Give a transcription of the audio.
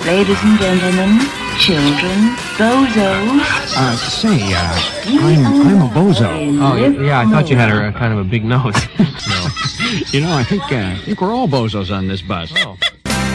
Ladies and gentlemen, children, bozos. I'm a bozo. Oh, yeah, I thought you had a kind of a big nose. No. I think we're all bozos on this bus. Oh.